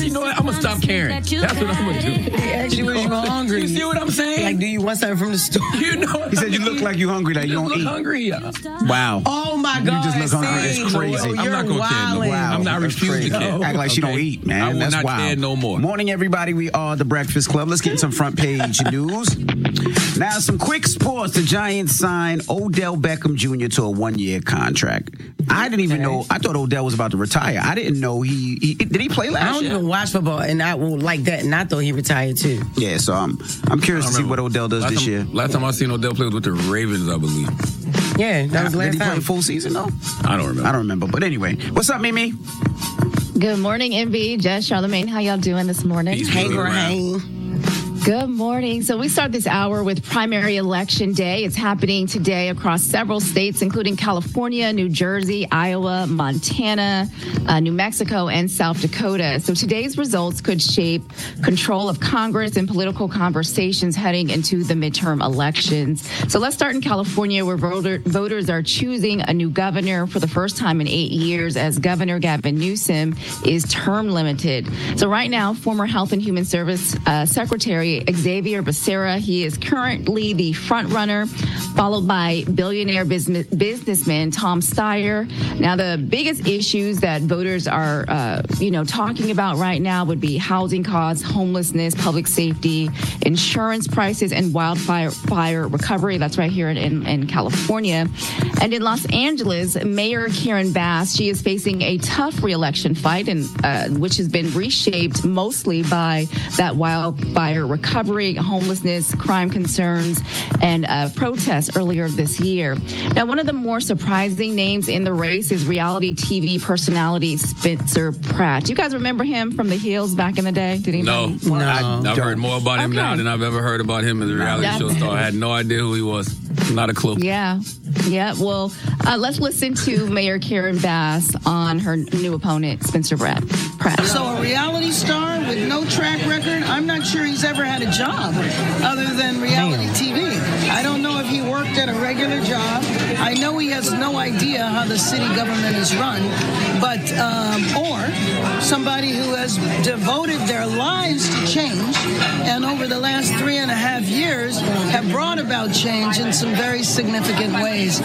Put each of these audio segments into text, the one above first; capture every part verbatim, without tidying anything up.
You know what? I'm going to stop caring. That's what I'm going to do. He actually was you hungry. You see what I'm saying? Like, do you want something from the store? You know, he said you look like you hungry, like you, you don't look eat. hungry. Wow. Oh my God. You just look hungry. It's crazy. You're I'm not going to care no more. Wow. I'm not refusing to care. Act like okay. she don't eat, man. I will That's not wild. care no more. Morning, everybody. We are the Breakfast Club. Let's get some front page news. Now, some quick sports. The Giants signed Odell Beckham Junior to a one-year contract. I didn't even know. I thought Odell was about to retire. I didn't know he, he did he play last year? I don't year? even watch football, and I will like that. And I thought he retired too. Yeah, so I'm I'm curious to see what Odell does last this time, year. Last time I seen Odell play was with the Ravens, I believe. Yeah, that was Did last he time. play full season though? I don't remember. I don't remember. But anyway, what's up, Mimi? Good morning, M B, Jess, Charlamagne. How y'all doing this morning? Peace, Hey, peace, Graham. Good morning. So we start this hour with primary election day. It's happening today across several states, including California, New Jersey, Iowa, Montana, uh, New Mexico, and South Dakota. So today's results could shape control of Congress and political conversations heading into the midterm elections. So let's start in California, where voter, voters are choosing a new governor for the first time in eight years, as Governor Gavin Newsom is term limited. So right now, former Health and Human Service uh, Secretary Xavier Becerra, he is currently the front runner, followed by billionaire business, businessman Tom Steyer. Now, the biggest issues that voters are, uh, you know, talking about right now would be housing costs, homelessness, public safety, insurance prices, and wildfire fire recovery. That's right here in, in, in California. And in Los Angeles, Mayor Karen Bass, she is facing a tough re-election fight, and uh, which has been reshaped mostly by that wildfire recovery. recovery, homelessness, crime concerns, and uh, protests earlier this year. Now, one of the more surprising names in the race is reality T V personality Spencer Pratt. You guys remember him from The Hills back in the day? Did he? No, no. I, I've heard more about him Okay. now than I've ever heard about him as a reality That's- show star. I had no idea who he was. Not a clue. Yeah. Yeah. Well, uh, let's listen to Mayor Karen Bass on her new opponent, Spencer Pratt. Pratt. So a reality star with no track record, I'm not sure he's ever had a job other than reality Damn. T V. I don't know if he worked at a regular job. I know he has no idea how the city government is run, but um, or somebody who has devoted their lives to change, and over the last three and a half years have brought about change in some very significant ways.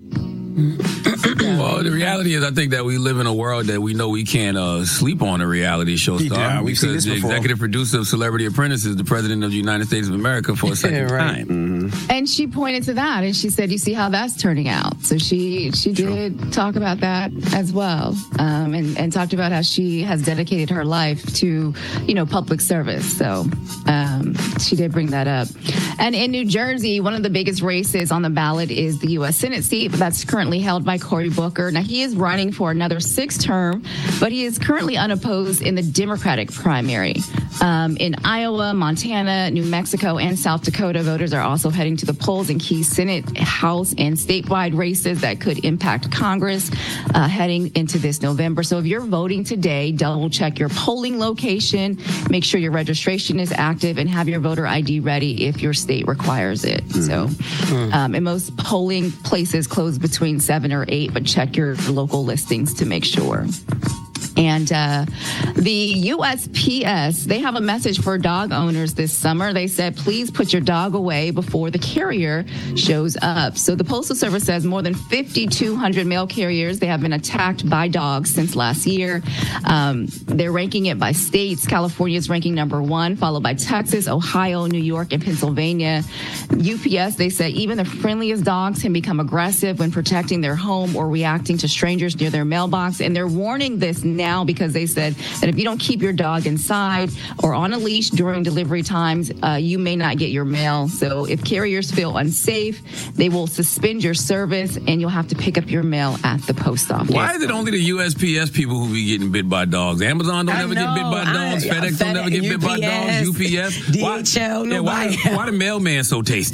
Well, the reality is, I think that we live in a world that we know we can't uh, sleep on a reality show star. Yeah, we've seen because this the before. executive producer of Celebrity Apprentice is the president of the United States of America for a second Yeah, right. time. Mm-hmm. And she pointed to that, and she said, "You see how that's turning out." So she she did talk about that as well, um, and and talked about how she has dedicated her life to, you know, public service. So um, she did bring that up. And in New Jersey, one of the biggest races on the ballot is the U S Senate seat that's currently held by Cory Booker. Now, he is running for another sixth term, but he is currently unopposed in the Democratic primary. Um, in Iowa, Montana, New Mexico, and South Dakota, voters are also heading to the polls in key Senate, House, and statewide races that could impact Congress uh, heading into this November. So if you're voting today, double check your polling location, make sure your registration is active, and have your voter I D ready if your state requires it. So um, in most polling places close between seven or eight, but check your local listings to make sure. And uh, the U S P S, they have a message for dog owners this summer. They said, please put your dog away before the carrier shows up. So the Postal Service says more than fifty-two hundred mail carriers, they have been attacked by dogs since last year. Um, they're ranking it by states. California is ranking number one, followed by Texas, Ohio, New York, and Pennsylvania. U P S, they said even the friendliest dogs can become aggressive when protecting their home or reacting to strangers near their mailbox. And they're warning this now because they said that if you don't keep your dog inside or on a leash during delivery times, uh, you may not get your mail. So if carriers feel unsafe, they will suspend your service and you'll have to pick up your mail at the post office. Why is it only the U S P S people who be getting bit by dogs? Amazon don't I ever know, get bit by dogs. I- FedEx don't FedEx, ever get bit by U P S, dogs. U P S. D H L, why, yeah, why, nobody. why the mailman so tasty?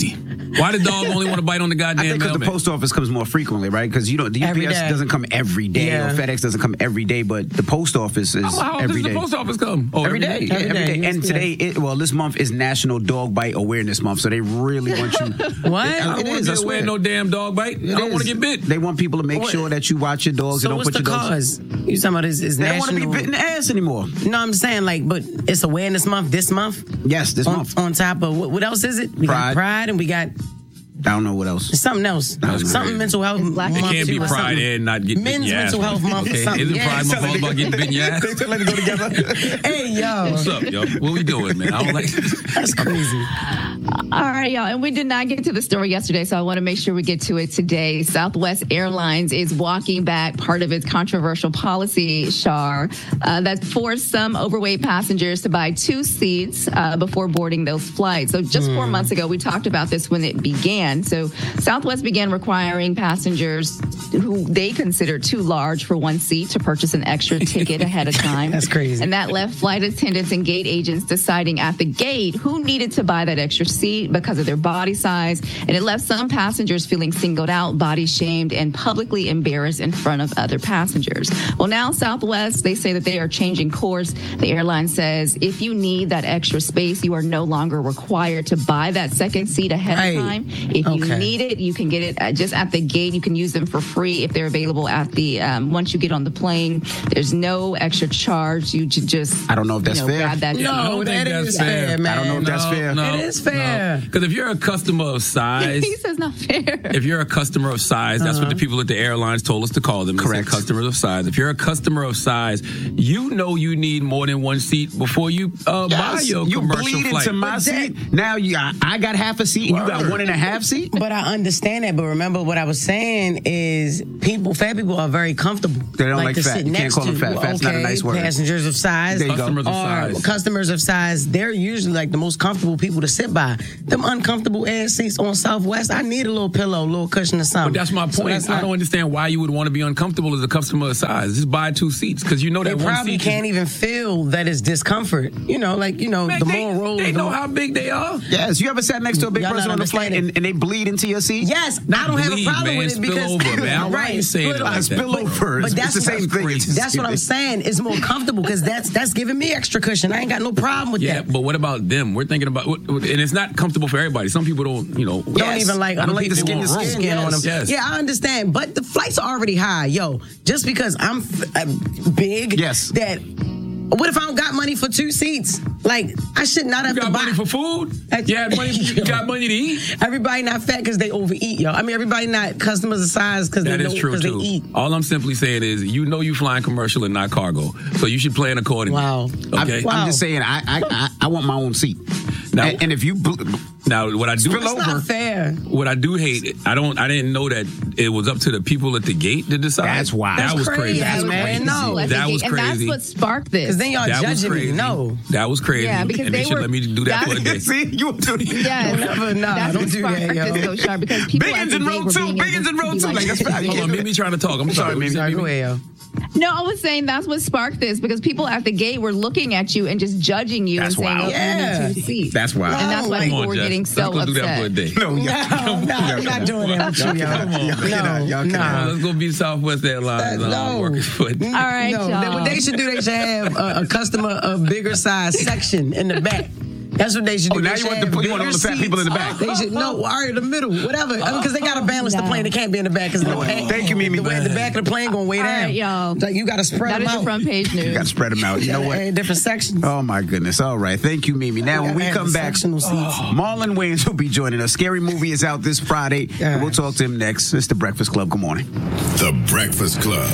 Why the dog only want to bite on the I goddamn think because the mailman? post office comes more frequently, right? Because you know the U P S Every day. doesn't come every day, Yeah. or FedEx doesn't come every day, but the post office is How, how every does day. the post office come? Oh, Every day, yeah, Every every day, day. And yes, today, it, well, this month is National Dog Bite Awareness Month, so they really want you. What? I don't It want is, to I get away swear. no damn dog bite. It I don't is. want to get bit. They want people to make What? sure that you watch your dogs So and don't what's put the your dogs. cause? You talking about is, is They don't national? want to be bitten in the ass anymore. No, I'm saying like, but it's Awareness Month this month. Yes, this on, month. on top of what, what else is it? We Pride. got Pride, and we got I don't know what else. something else. That's Something crazy. mental health It's Black- month. It can't be too, or pride something. and not get Men's bitten in your ass. mental health month or Okay, something. isn't Yeah. Pride Month all about getting bitten in your ass? They let it go together. Hey yo, What's up, yo? What we doing, man? I don't like. that's crazy. All right, y'all. And we did not get to the story yesterday, so I want to make sure we get to it today. Southwest Airlines is walking back part of its controversial policy, Shar, uh, that forced some overweight passengers to buy two seats uh, before boarding those flights. So just four months ago, we talked about this when it began. So Southwest began requiring passengers who they consider too large for one seat to purchase an extra ticket ahead of time. That's crazy. And that left flight attendants and gate agents deciding at the gate who needed to buy that extra seat because of their body size. And it left some passengers feeling singled out, body shamed, and publicly embarrassed in front of other passengers. Well, now Southwest, they say that they are changing course. The airline says if you need that extra space, you are no longer required to buy that second seat ahead Right. of time. If you Okay. need it, you can get it uh, just at the gate. You can use them for free if they're available at the, um, once you get on the plane. There's no extra charge. You ju- just, I don't know if that's you know, fair. grab that I No, don't that think that's is fair. fair, man. I don't know if that's fair. It is fair. Because if you're a customer of size, He says not fair. if you're a customer of size, that's what the people at the airlines told us to call them. They said Correct. customers of size. If you're a customer of size, you know you need more than one seat before you uh, buy Yes, your you commercial bleed flight. into my But that- seat. Now you, I, I got half a seat, and you got Word. one and a half seat. But I understand that. But remember, what I was saying is, people, fat people are very comfortable. They don't like to fat. sit You can't next call them to, fat. Fat's not a okay, nice word. Passengers of size, There you go. Customers of or size. customers of size. They're usually like the most comfortable people to sit by. Them uncomfortable ass seats on Southwest. I need a little pillow, a little cushion, or something. But that's my So point. that's I not- don't understand why you would want to be uncomfortable as a customer of size. Just buy two seats because you know They that one probably seat. can't is, even feel that it's discomfort. You know, like you know, Man, the they, more rolls. they the know more- how big they are. Yes, you ever sat next to a big Y'all person not on the flight understanding. and, and they bleed into your seat? Yes, Not I don't have a bleed, problem man. with it Spill because over, man. Why right, are you saying it spill like over. that? Spill over. But It's, that's it's the what- same thing. crazy. It's- That's what I'm saying. It's more comfortable because that's that's giving me extra cushion. I ain't got no problem with Yeah, that. but what about them? We're thinking about, and it's not comfortable for everybody. Some people don't, you know, Don't Yes. even like I don't other like the people skin to want skin, skin on them. yes. Yeah, I understand, but the flights are already high. Yo, just because I'm f- uh, big, Yes. that. What if I don't got money for two seats? Like, I should not have you got to buy. money for food. You had money. You got money to eat. Everybody not fat because they overeat, yo. I mean, everybody not customers of size because they, That is don't- true 'cause they too. eat. All I'm simply saying is, you know, you flying commercial and not cargo, so you should plan accordingly. Wow. Okay. I, Wow. I'm just saying, I, I, I, I want my own seat. Now- and, and if you, bl- Now, what I do, Spill It's over. not fair. what I do hate, I don't, I didn't know that it was up to the people at the gate to decide. That's wild. That That's was crazy, crazy. That's man. crazy. No. That was And that's crazy. what sparked this. Because then y'all That was judging crazy. me. No. That was crazy. Yeah, because and they, they should were- let me do that for a day. See, you do Yes. Never, nah, That's don't what do that, sparked yo. this, though, Shar, because people Biggins at the in gate row were two, being Biggins able in to row be two. like, Like, that's bad. Hold on, Mimi trying to talk. I'm sorry. Mimi. Sorry, go ahead, yo. No, I was saying that's what sparked this because people at the gate were looking at you and just judging you That's and saying, wild. "Oh, Yeah. you need two seats." That's wild. and that's why Come people on, were Jess. getting so Let's go do that for a upset. day. No, No, no, I'm not doing that with you, yo. Come on, man. No, Y'all cannot. nah. Let's go be Southwest Airlines. Uh, uh, no. workers for it. All right, No, y'all. they- what they should do, they should have a, a customer of bigger size section in the back. That's what they should do. Oh, now They you should want the- have you want all the bigger fat people in the seats. back. They should no, all right, in the middle, whatever. Because they got to balance the No. plane. They can't be in the back because the what? back- Thank you, Mimi. The, way, the back of the plane going way All down. right, y'all. It's like you got to spread That them is your out. front page news. You got to spread them out. You know what? In different sections. Oh my goodness! All right, thank you, Mimi. Now when we Gotta have come the back, sectional seats. Marlon Wayans will be joining us. Scary Movie is out this Friday, and we'll talk to him next. It's the Breakfast Club. Good morning. The Breakfast Club.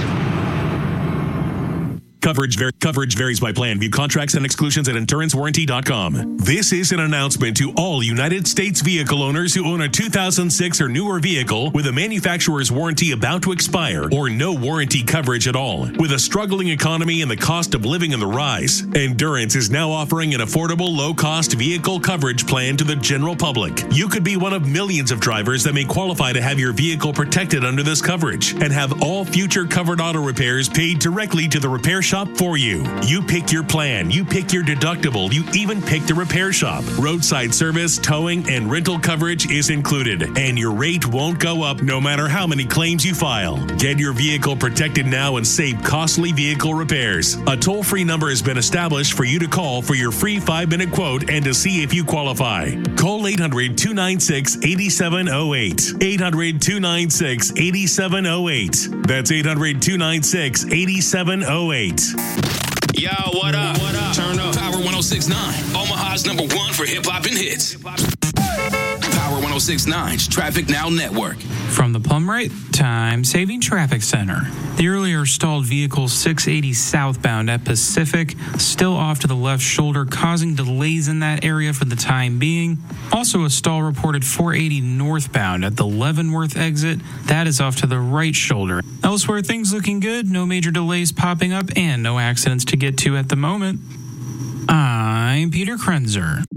Coverage, var- coverage varies by plan. View contracts and exclusions at endurance warranty dot com. This is an announcement to all United States vehicle owners who own a two thousand six or newer vehicle with a manufacturer's warranty about to expire or no warranty coverage at all. With a struggling economy and the cost of living on the rise, Endurance is now offering an affordable, low-cost vehicle coverage plan to the general public. You could be one of millions of drivers that may qualify to have your vehicle protected under this coverage and have all future covered auto repairs paid directly to the repair shop for you. You pick your plan. You pick your deductible. You even pick the repair shop. Roadside service, towing, and rental coverage is included. And your rate won't go up no matter how many claims you file. Get your vehicle protected now and save costly vehicle repairs. A toll-free number has been established for you to call for your free five-minute quote and to see if you qualify. Call eight hundred, two nine six, eight seven zero eight. eight hundred, two nine six, eight seven zero eight. That's eight hundred, two nine six, eight seven zero eight. Yo, what up? What up? Turn up. Power one oh six point nine. Omaha's number one for hip-hop and hits. Power one oh six point nine's Traffic Now Network. From the Plum Rate Time Saving Traffic Center. The earlier stalled vehicle six eighty southbound at Pacific, still off to the left shoulder, causing delays in that area for the time being. Also a stall reported four eighty northbound at the Leavenworth exit. That is off to the right shoulder. Elsewhere, things looking good. No major delays popping up and no accidents to get to at the moment. I'm Peter Krenzer.